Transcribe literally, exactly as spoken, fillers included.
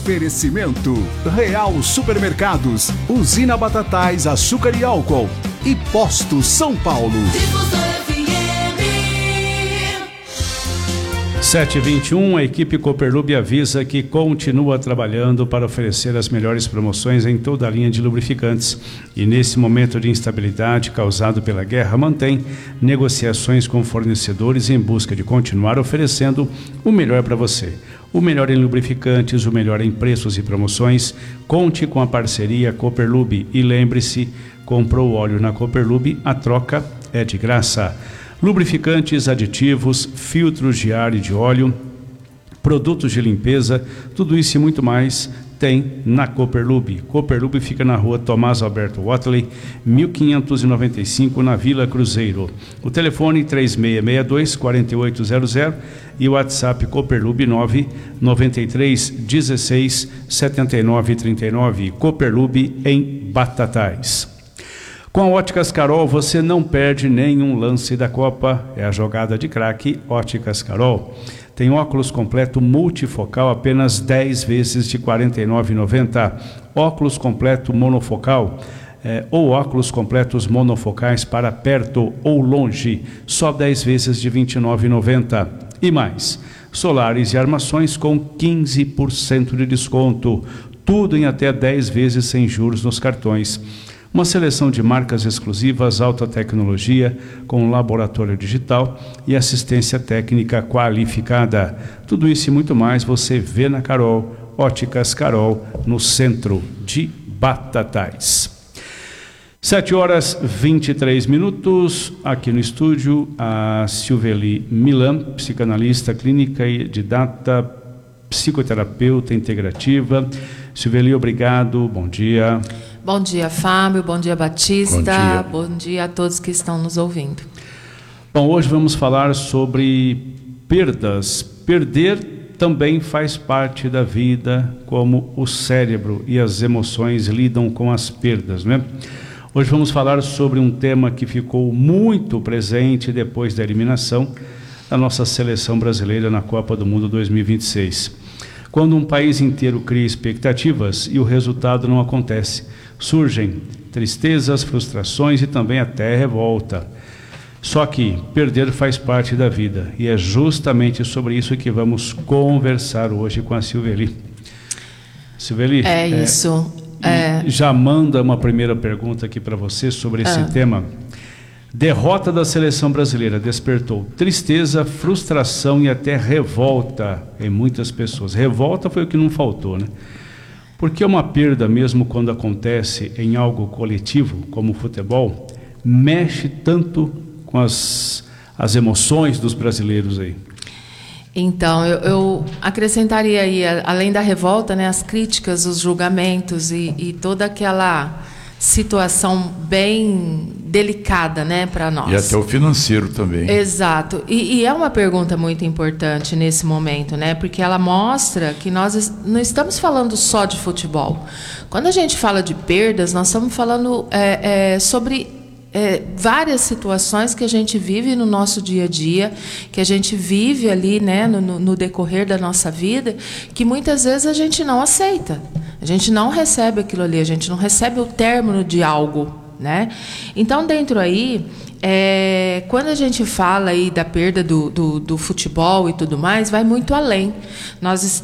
Oferecimento Real Supermercados, Usina Batatais, Açúcar e Álcool e Posto São Paulo. sete e vinte e um, a equipe Cooperlube avisa que continua trabalhando para oferecer as melhores promoções em toda a linha de lubrificantes e nesse momento de instabilidade causado pela guerra mantém negociações com fornecedores em busca de continuar oferecendo o melhor para você. O melhor em lubrificantes, o melhor em preços e promoções. Conte com a parceria Cooperlube e lembre-se, comprou óleo na Cooperlube, a troca é de graça. Lubrificantes, aditivos, filtros de ar e de óleo, produtos de limpeza, tudo isso e muito mais tem na Cooperlube. Cooperlube fica na rua Tomás Alberto Watley, mil quinhentos e noventa e cinco, na Vila Cruzeiro. O telefone três seis seis dois, quatro oito zero zero e o WhatsApp Cooperlube nove nove três um seis sete nove três nove. Cooperlube em Batatais. Com a Óticas Carol, você não perde nenhum lance da Copa. É a jogada de craque Óticas Carol. Tem óculos completo multifocal, apenas dez vezes de quarenta e nove reais e noventa centavos. Óculos completo monofocal é, ou óculos completos monofocais para perto ou longe, só dez vezes de vinte e nove reais e noventa centavos. E mais, solares e armações com quinze por cento de desconto. Tudo em até dez vezes sem juros nos cartões. Uma seleção de marcas exclusivas, alta tecnologia, com laboratório digital e assistência técnica qualificada. Tudo isso e muito mais você vê na Carol, Óticas Carol, no centro de Batatais. sete horas e vinte e três minutos, aqui no estúdio, a Silveli Milan, psicanalista clínica e didata, psicoterapeuta integrativa. Silveli, obrigado, bom dia. Bom dia, Fábio. Bom dia, Batista. Bom dia. Bom dia a todos que estão nos ouvindo. Bom, hoje vamos falar sobre perdas. Perder também faz parte da vida, como o cérebro e as emoções lidam com as perdas, né? Hoje vamos falar sobre um tema que ficou muito presente depois da eliminação da nossa seleção brasileira na Copa do Mundo dois mil e vinte e seis. Quando um país inteiro cria expectativas e o resultado não acontece, surgem tristezas, frustrações e também até revolta. Só que perder faz parte da vida e é justamente sobre isso que vamos conversar hoje com a Silveli. Silveli, é isso. É... já manda uma primeira pergunta aqui para você sobre esse ah. tema. Derrota da seleção brasileira despertou tristeza, frustração e até revolta em muitas pessoas. Revolta foi o que não faltou, né? Porque uma perda, mesmo quando acontece em algo coletivo, como o futebol, mexe tanto com as, as emoções dos brasileiros aí. Então, eu, eu acrescentaria aí, além da revolta, né, as críticas, os julgamentos e, e toda aquela situação bem delicada, né, para nós. E até o financeiro também. Exato. E, e é uma pergunta muito importante nesse momento, né, porque ela mostra que nós não estamos falando só de futebol. Quando a gente fala de perdas, nós estamos falando é, é, sobre é, várias situações que a gente vive no nosso dia a dia, que a gente vive ali, né, no, no decorrer da nossa vida, que muitas vezes a gente não aceita. A gente não recebe aquilo ali, a gente não recebe o término de algo, né? Então, dentro aí, é, quando a gente fala aí da perda do, do, do futebol e tudo mais, vai muito além. Nós